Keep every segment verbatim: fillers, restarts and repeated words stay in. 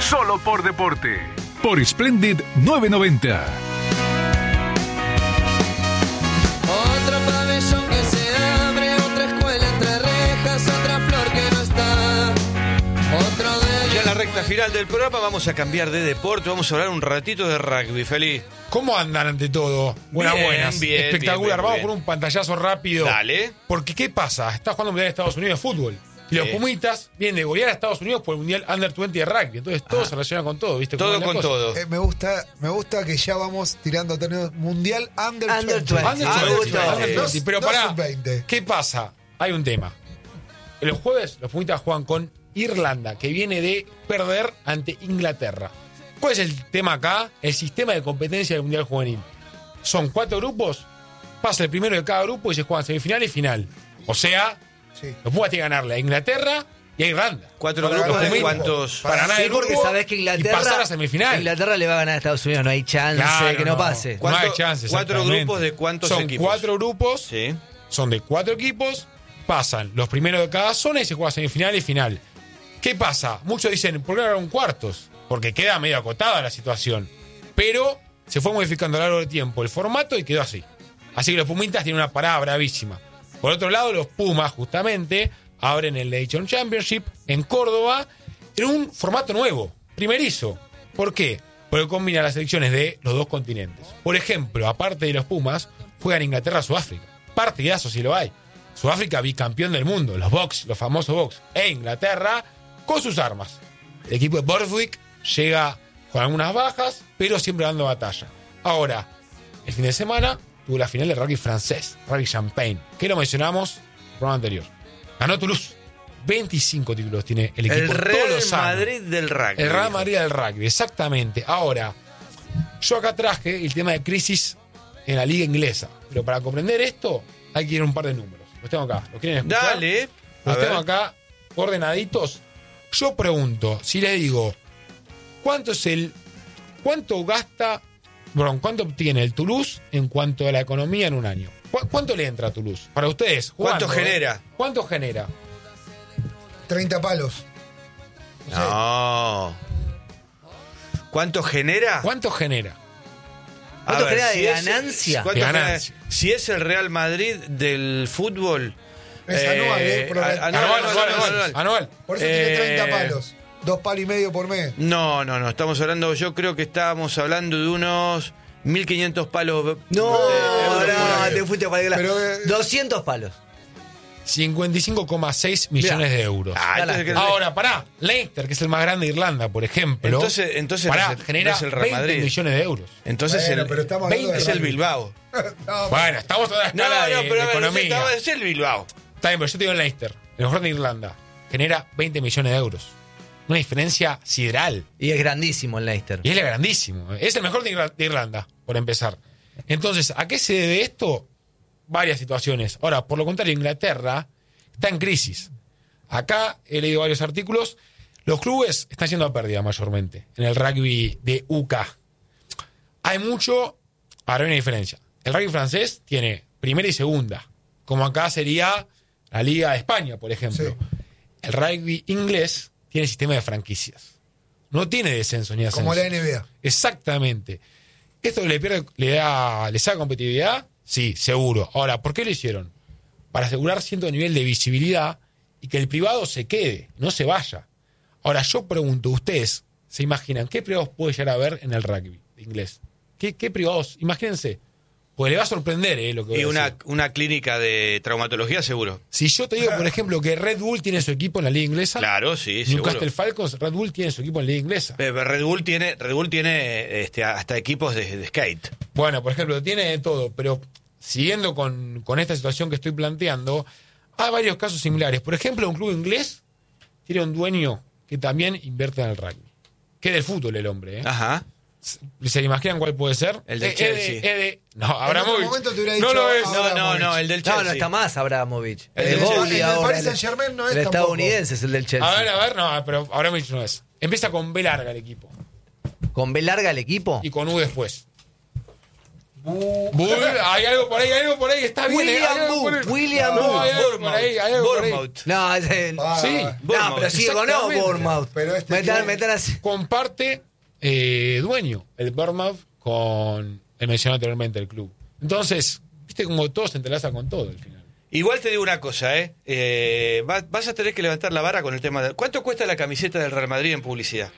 solo por deporte. Por Splendid nueve noventa. Otro pabellón que se abre, otra escuela entre rejas, otra flor que no está. Otro de Ya en la recta final del programa vamos a cambiar de deporte, vamos a hablar un ratito de rugby, Feliz. ¿Cómo andan ante todo? Buenas, Bien, buenas. bien, Espectacular. bien, bien, Vamos bien. con un pantallazo rápido. Dale. Porque, ¿qué pasa? Está jugando el Mundial de Estados Unidos de fútbol. Y los Sí. Pumitas vienen de golear a Estados Unidos por el Mundial Under veinte de rugby. Entonces todo se relaciona con todo, ¿viste? Todo ¿Cómo es la con cosa? todo. Eh, me gusta, me gusta que ya vamos tirando términos mundial under, Under veinte. veinte. Under Ah, veinte, me gusta. Under Eh, veinte. Pero no pará, sub veinte. ¿qué pasa? Hay un tema. El jueves los Pumitas juegan con Irlanda, que viene de perder ante Inglaterra. ¿Cuál es el tema acá? El sistema de competencia del Mundial Juvenil. Son cuatro grupos, pasa el primero de cada grupo y se juegan semifinal y final. O sea, Sí. los Pumas tienen que ganarle a Inglaterra y a Irlanda. Cuatro Para grupos ganar de el grupo. cuántos. Para ganar Sí, el porque grupo sabés que y Inglaterra, pasar a semifinal. Inglaterra le va a ganar a Estados Unidos, no hay chance Claro, que no, no. pase. No ¿Cuánto- hay chance, cuatro exactamente. grupos de cuántos Son equipos? cuatro grupos, Sí. son de cuatro equipos, pasan los primeros de cada zona y se juega semifinal y final. ¿Qué pasa? Muchos dicen, ¿por qué no eran cuartos? Porque queda medio acotada la situación. Pero se fue modificando a lo largo del tiempo el formato y quedó así. Así que los Pumitas tienen una parada bravísima. Por otro lado, los Pumas, justamente, abren el Nation Championship en Córdoba en un formato nuevo, primerizo. ¿Por qué? Porque combina las selecciones de los dos continentes. Por ejemplo, aparte de los Pumas, juegan Inglaterra-Sudáfrica. Partidazo si lo hay. Sudáfrica bicampeón del mundo, los Box, los famosos Box. E Inglaterra con sus armas. El equipo de Borthwick llega con algunas bajas, pero siempre dando batalla. Ahora, el fin de semana tuvo la final de rugby francés, rugby champagne, que lo mencionamos en el programa anterior. Ganó Toulouse. veinticinco títulos tiene el equipo. El todos Real los años. Madrid del rugby. El Real Madrid del rugby, exactamente. Ahora, yo acá traje el tema de crisis en la liga inglesa. Pero para comprender esto, hay que ir a un par de números. Los tengo acá. ¿Los quieren escuchar? Dale. A Los ver. tengo acá ordenaditos. Yo pregunto, si les digo, ¿cuánto es el. ¿Cuánto gasta. Perdón, ¿cuánto obtiene el Toulouse en cuanto a la economía en un año? ¿Cu- ¿Cuánto le entra a Toulouse? Para ustedes. ¿Cuánto jugando, genera? ¿eh? ¿Cuánto genera? treinta palos. No sé. No. ¿Cuánto genera? ¿Cuánto genera? A ¿Cuánto ver, genera de si es- ganancia? ¿cuánto De genera- ganancia. Si es el Real Madrid del fútbol. Es anual, ¿eh? Por- a- Anual, anual, anual, anual, anual. anual. anual. Por eso tiene Eh, treinta palos. Dos palos y medio por mes. No, no, no. Estamos hablando, yo creo que estábamos hablando de unos mil quinientos palos. No, eh, euros por no, año. te fuiste para el Pero, eh, doscientos palos. cincuenta y cinco coma seis millones de euros. Ah, entonces, ¿qué- Ahora, pará, Leicester, que es el más grande de Irlanda, por ejemplo. Entonces- entonces pará, no es el- genera no es el Real veinte Madrid. millones de euros. Entonces Bueno, el, pero estamos hablando veinte de es el rugby. Bilbao. No, Bueno, estamos en la No, escala no, de, pero de a ver, economía. estaba- es el Bilbao. Está bien, pero yo te digo en Leicester, el mejor de Irlanda, genera veinte millones de euros. Una diferencia sideral. Y es grandísimo el Leicester. Y es grandísimo. Es el mejor de Irla- de Irlanda, por empezar. Entonces, ¿a qué se debe esto? Varias situaciones. Ahora, por lo contrario, Inglaterra está en crisis. Acá he leído varios artículos. Los clubes están yendo a pérdida mayormente en el rugby de U K. Hay mucho. Ahora hay una diferencia. El rugby francés tiene primera y segunda, como acá sería la Liga de España, por ejemplo. Sí. El rugby inglés tiene sistema de franquicias. No tiene descenso ni ascenso. como la N B A. Exactamente. ¿Esto le pierde, le da, le saca competitividad? Sí, seguro. Ahora, ¿por qué lo hicieron? Para asegurar cierto nivel de visibilidad y que el privado se quede, no se vaya. Ahora, yo pregunto, ¿ustedes se imaginan qué privados puede llegar a haber en el rugby inglés? ¿Qué, qué privados? Imagínense. Pues le va a sorprender eh, lo que voy Y a una, decir. una clínica de traumatología, seguro. Si yo te digo, por ejemplo, que Red Bull tiene su equipo en la liga inglesa, Claro, sí, seguro. Newcastle Falcons, Red Bull tiene su equipo en la liga inglesa. Pero Red Bull tiene, Red Bull tiene este, hasta equipos de, de skate. Bueno, por ejemplo, tiene de todo, pero siguiendo con, con esta situación que estoy planteando, hay varios casos similares. Por ejemplo, un club inglés tiene un dueño que también invierte en el rugby. Que es del fútbol el hombre, ¿eh? Ajá. ¿Se imaginan cuál puede ser? El del Eh, Chelsea. eh, de- eh, de- no, otro Abramovich. momento te hubiera No dicho lo es. No, no, no, el del Chelsea. No, no está más Abramovich. El El, del de Chelsea. Bowley El del ahora. Paris el- Saint-Germain no es el tampoco. estadounidense es el del Chelsea. A ver, a ver, no, pero Abramovich no es. Empieza con B larga el equipo ¿Con B larga el equipo? y con U después. Bu- Bull, hay algo por ahí, hay algo por ahí, está bien. William hay algo Bull, por ahí. William No, Bull. hay algo por ahí, hay algo por ahí. Bournemouth. No, es el- Ah, Sí. no, Bournemouth, pero sí, o no, exactamente. Bournemouth. Pero este Metan, club- metan así. Comparte eh, dueño, el Bournemouth, con el mencionado anteriormente, el club. Entonces, viste como todo se entrelaza con todo al final. Igual te digo una cosa, ¿eh? eh vas, vas a tener que levantar la vara con el tema de... ¿Cuánto cuesta la camiseta del Real Madrid en publicidad?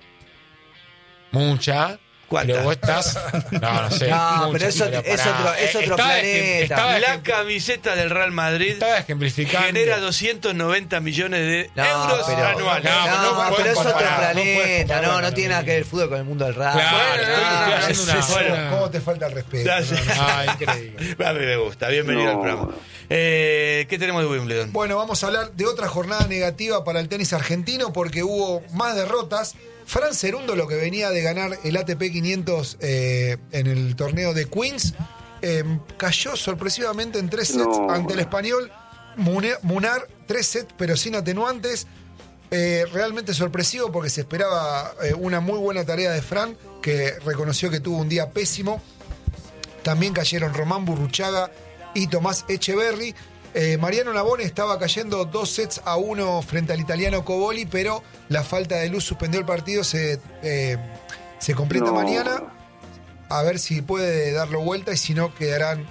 Mucha. ¿Cuánta? Pero vos estás. No, no sé. No, mucha, pero eso- pero es pará. otro- es Eh, otro estaba planeta. ejem- estaba La ejem- camiseta del Real Madrid estaba ejemplificando. genera doscientos noventa millones de No, euros pero, anuales. No, no, pero no pero podés es otro comparar, no podés planeta. No, comparar, no, tiene nada que ver el fútbol con el mundo del rap. Claro, Bueno, estoy, no, estoy no, haciendo no, una. sí, bueno, una- ¿Cómo te falta el respeto? Ya sé. No, no. Ah, increíble. A mí me gusta, bienvenido al programa. Eh, ¿Qué tenemos de Wimbledon? Bueno, vamos a hablar de otra jornada negativa para el tenis argentino porque hubo más derrotas. Fran Cerundo, lo que venía de ganar el A T P quinientos eh, en el torneo de Queens, eh, cayó sorpresivamente en tres sets No. ante el español Mune- Munar, tres sets pero sin atenuantes. Eh, realmente sorpresivo porque se esperaba eh, una muy buena tarea de Fran, que reconoció que tuvo un día pésimo. También cayeron Román Burruchaga y Tomás Echeverry. Eh, Mariano Navone estaba cayendo dos sets a uno frente al italiano Coboli, pero la falta de luz suspendió el partido. Se, eh, se completa No. mañana. A ver si puede darlo vuelta y si no quedarán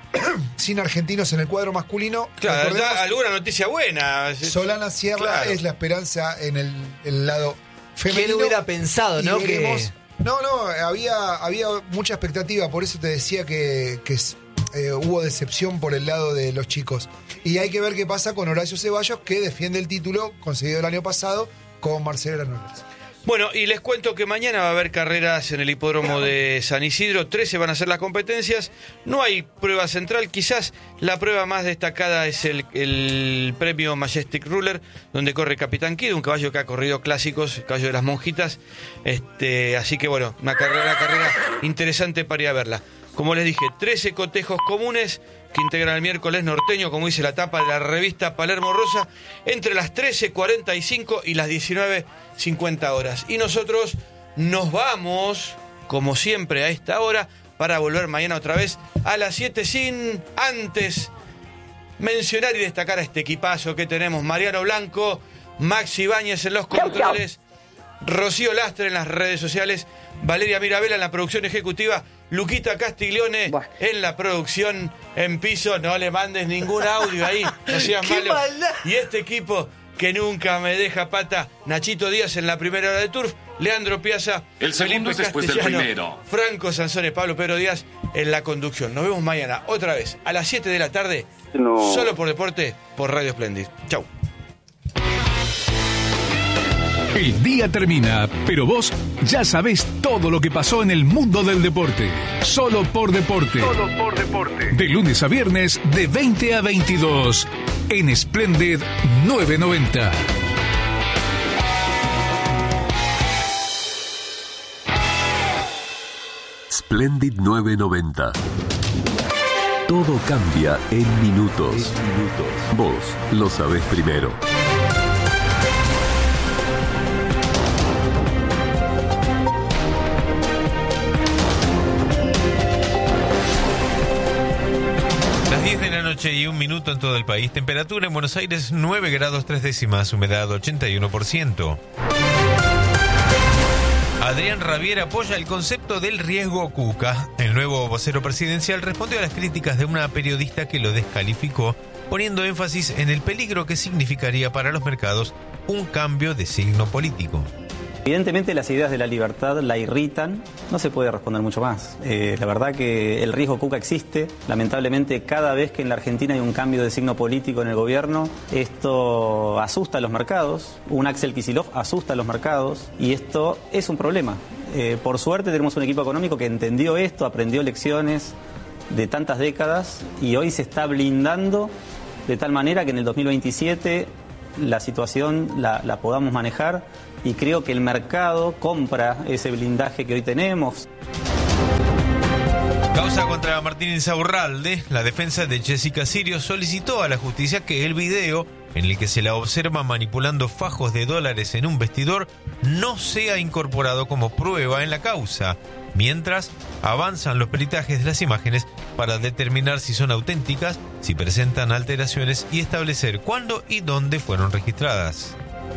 sin argentinos en el cuadro masculino. Claro, Recordemos, da alguna noticia buena. Solana Sierra Claro. es la esperanza en el, el lado femenino. ¿Quién hubiera pensado, Y no? veremos- Que No, no, había, había mucha expectativa, por eso te decía que, que es- eh, hubo decepción por el lado de los chicos. Y hay que ver qué pasa con Horacio Ceballos, que defiende el título conseguido el año pasado con Marcelo Granollers. Bueno, y les cuento que mañana va a haber carreras en el hipódromo de San Isidro. trece van a ser las competencias. No hay prueba central. Quizás la prueba más destacada es el, el premio Majestic Ruler, donde corre Capitán Kid, un caballo que ha corrido clásicos, el caballo de las monjitas. Este, así que bueno, una carrera, una carrera interesante para ir a verla. Como les dije, trece cotejos comunes que integran el miércoles norteño, como dice la tapa de la revista Palermo Rosa, entre las trece cuarenta y cinco y las diecinueve cincuenta horas. Y nosotros nos vamos, como siempre, a esta hora, para volver mañana otra vez a las siete, sin antes mencionar y destacar a este equipazo que tenemos. Mariano Blanco, Maxi Ibáñez en los controles, Rocío Lastre en las redes sociales, Valeria Mirabella en la producción ejecutiva, Luquita Castiglione Bueno. en la producción en piso. No le mandes ningún audio ahí, no seas ¡Qué malo. maldad! Y este equipo que nunca me deja pata, Nachito Díaz en la primera hora de Turf, Leandro Piazza, El segundo Felipe es después del Castellano, primero. Franco Sansone, Pablo Pedro Díaz en la conducción. Nos vemos mañana otra vez a las siete de la tarde, No. solo por Deporte, por Radio Splendid. Chau. El día termina, pero vos ya sabés todo lo que pasó en el mundo del deporte. Solo por Deporte. Solo por Deporte. De lunes a viernes, de veinte a veintidós. En Splendid novecientos noventa. Splendid novecientos noventa. Todo cambia en minutos. Vos lo sabés primero. Las diez de la noche y un minuto en todo el país. Temperatura en Buenos Aires nueve grados tres décimas. Humedad ochenta y uno por ciento. Adrián Rabier apoya el concepto del riesgo Cuca. El nuevo vocero presidencial respondió a las críticas de una periodista que lo descalificó, poniendo énfasis en el peligro que significaría para los mercados un cambio de signo político. Evidentemente las ideas de la libertad la irritan, no se puede responder mucho más. Eh, la verdad que el riesgo Cuca existe, lamentablemente cada vez que en la Argentina hay un cambio de signo político en el gobierno, esto asusta a los mercados, un Axel Kicillof asusta a los mercados y esto es un problema. Eh, por suerte tenemos un equipo económico que entendió esto, aprendió lecciones de tantas décadas y hoy se está blindando de tal manera que en el dos mil veintisiete la situación la, la podamos manejar y creo que el mercado compra ese blindaje que hoy tenemos. Causa contra Martín Insaurralde. La defensa de Jessica Sirio solicitó a la justicia que el video en el que se la observa manipulando fajos de dólares en un vestidor, no sea incorporado como prueba en la causa, mientras avanzan los peritajes de las imágenes para determinar si son auténticas, si presentan alteraciones y establecer cuándo y dónde fueron registradas.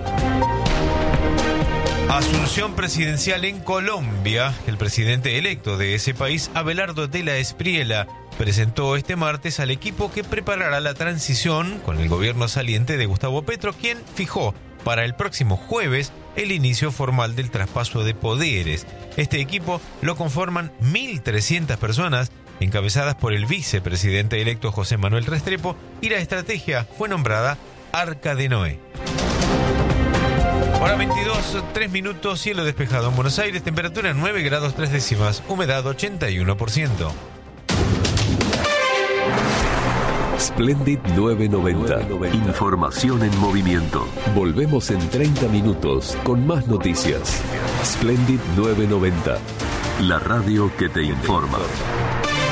Asunción presidencial en Colombia. El presidente electo de ese país, Abelardo de la Espriella, presentó este martes al equipo que preparará la transición con el gobierno saliente de Gustavo Petro, quien fijó para el próximo jueves el inicio formal del traspaso de poderes. Este equipo lo conforman mil trescientas personas, encabezadas por el vicepresidente electo José Manuel Restrepo, y la estrategia fue nombrada Arca de Noé. Hora veintidós, tres minutos, cielo despejado en Buenos Aires, temperatura nueve grados tres décimas, humedad ochenta y uno por ciento. Splendid novecientos noventa. Información en movimiento. Volvemos en treinta minutos con más noticias. Splendid novecientos noventa. La radio que te informa.